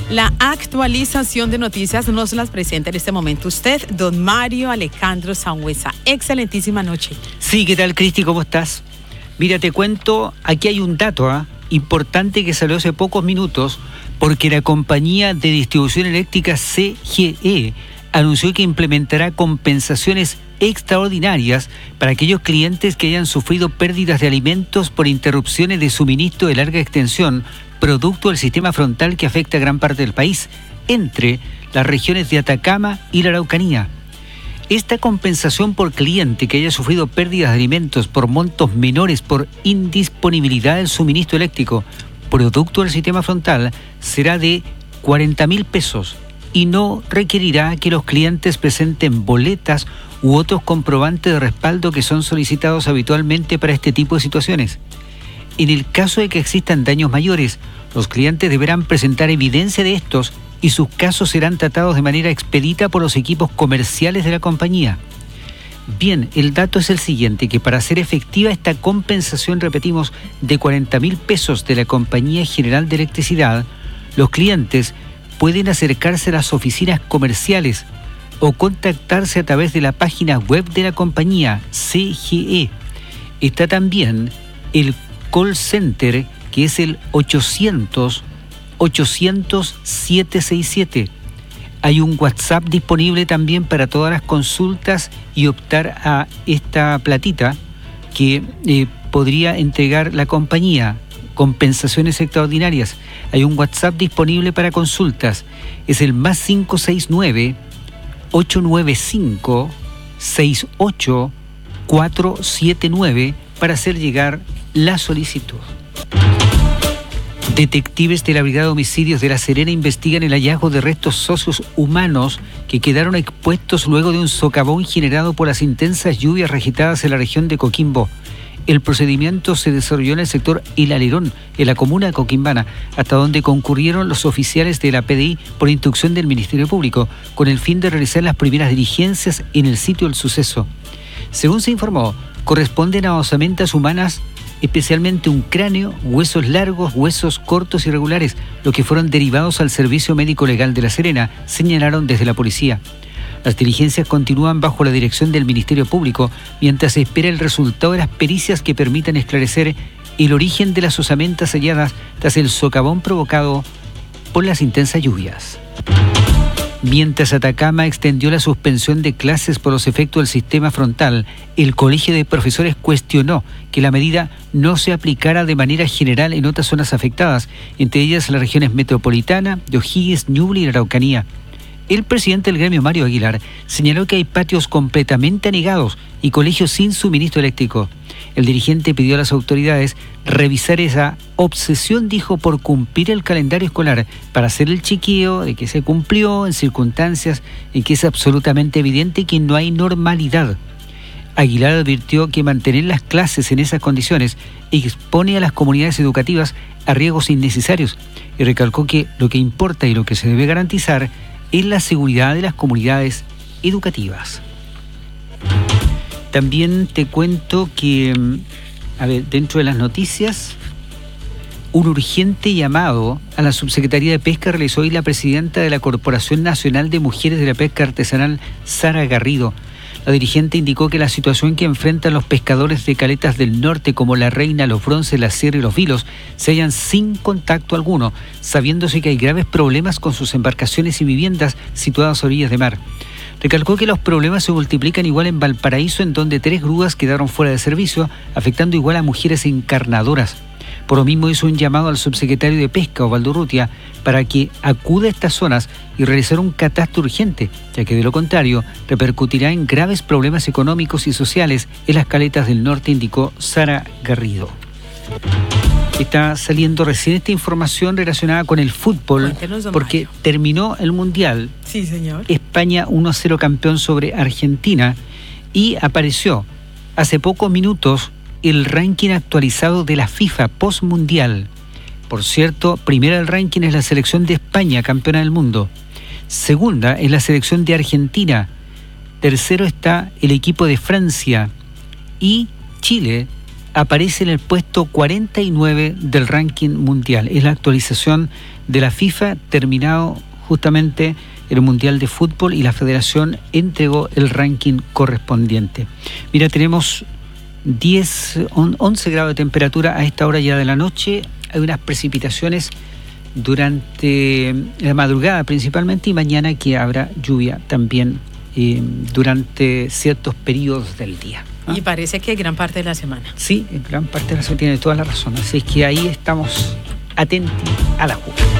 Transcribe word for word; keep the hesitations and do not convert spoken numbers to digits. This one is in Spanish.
La actualización de noticias nos las presenta en este momento usted, don Mario Alejandro Sangüesa. Excelentísima noche. Sí, ¿qué tal, Cristi? ¿Cómo estás? Mira, te cuento, aquí hay un dato ¿eh? importante que salió hace pocos minutos, porque la compañía de distribución eléctrica C G E anunció que implementará compensaciones extraordinarias para aquellos clientes que hayan sufrido pérdidas de alimentos por interrupciones de suministro de larga extensión, producto del sistema frontal que afecta a gran parte del país, entre las regiones de Atacama y la Araucanía. Esta compensación por cliente que haya sufrido pérdidas de alimentos por montos menores por indisponibilidad del suministro eléctrico, producto del sistema frontal, será de cuarenta mil pesos y no requerirá que los clientes presenten boletas u otros comprobantes de respaldo que son solicitados habitualmente para este tipo de situaciones. En el caso de que existan daños mayores, los clientes deberán presentar evidencia de estos y sus casos serán tratados de manera expedita por los equipos comerciales de la compañía. Bien, el dato es el siguiente, que para hacer efectiva esta compensación, repetimos, de cuarenta mil pesos de la Compañía General de Electricidad, los clientes pueden acercarse a las oficinas comerciales o contactarse a través de la página web de la compañía C G E. Está también el call center, que es el ochocientos, ochocientos, setecientos sesenta y siete. Hay un WhatsApp disponible también para todas las consultas y optar a esta platita que eh, podría entregar la compañía, compensaciones extraordinarias. Hay un WhatsApp disponible para consultas, es el más cinco seis nueve, ocho nueve cinco, seis ocho cuatro siete nueve para hacer llegar la solicitud. Detectives de la Brigada de Homicidios de La Serena investigan el hallazgo de restos óseos humanos que quedaron expuestos luego de un socavón generado por las intensas lluvias registradas en la región de Coquimbo. El procedimiento se desarrolló en el sector El Alerón, en la comuna de Coquimbana, hasta donde concurrieron los oficiales de la P D I por instrucción del Ministerio Público, con el fin de realizar las primeras diligencias en el sitio del suceso. Según se informó, corresponden a osamentas humanas, especialmente un cráneo, huesos largos, huesos cortos y irregulares, los que fueron derivados al Servicio Médico Legal de La Serena, señalaron desde la policía. Las diligencias continúan bajo la dirección del Ministerio Público, mientras se espera el resultado de las pericias que permitan esclarecer el origen de las osamentas halladas tras el socavón provocado por las intensas lluvias. Mientras Atacama extendió la suspensión de clases por los efectos del sistema frontal, el Colegio de Profesores cuestionó que la medida no se aplicara de manera general en otras zonas afectadas, entre ellas las regiones metropolitana, de O'Higgins, Ñuble y la Araucanía. El presidente del gremio, Mario Aguilar, señaló que hay patios completamente anegados y colegios sin suministro eléctrico. El dirigente pidió a las autoridades revisar esa obsesión, dijo, por cumplir el calendario escolar para hacer el chequeo de que se cumplió en circunstancias en que es absolutamente evidente que no hay normalidad. Aguilar advirtió que mantener las clases en esas condiciones expone a las comunidades educativas a riesgos innecesarios y recalcó que lo que importa y lo que se debe garantizar es la seguridad de las comunidades educativas. También te cuento que, a ver, dentro de las noticias, un urgente llamado a la Subsecretaría de Pesca realizó hoy la presidenta de la Corporación Nacional de Mujeres de la Pesca Artesanal, Sara Garrido. La dirigente indicó que la situación que enfrentan los pescadores de caletas del norte como La Reina, Los Bronces, La Sierra y Los Vilos se hallan sin contacto alguno, sabiéndose que hay graves problemas con sus embarcaciones y viviendas situadas a orillas de mar. Recalcó que los problemas se multiplican igual en Valparaíso, en donde tres grúas quedaron fuera de servicio, afectando igual a mujeres encarnadoras. Por lo mismo hizo un llamado al subsecretario de Pesca, Osvaldo Urrutia, para que acuda a estas zonas y realizar un catastro urgente, ya que de lo contrario repercutirá en graves problemas económicos y sociales en las caletas del norte, indicó Sara Garrido. Está saliendo recién esta información relacionada con el fútbol, porque terminó el Mundial. Sí, señor. España uno a cero campeón sobre Argentina, y apareció hace pocos minutos el ranking actualizado de la FIFA post-mundial. Por cierto, primera del ranking es la selección de España, campeona del mundo. Segunda es la selección de Argentina. Tercero está el equipo de Francia. Y Chile aparece en el puesto cuarenta y nueve del ranking mundial. Es la actualización de la FIFA, terminado justamente el Mundial de Fútbol, y la Federación entregó el ranking correspondiente. Mira, tenemos diez, once grados de temperatura a esta hora ya de la noche. Hay unas precipitaciones durante la madrugada principalmente, y mañana que habrá lluvia también eh, durante ciertos periodos del día. ¿Ah? Y parece que gran parte de la semana. Sí, en gran parte de la semana, tiene toda la razón. Así es que ahí estamos atentos a la jugada.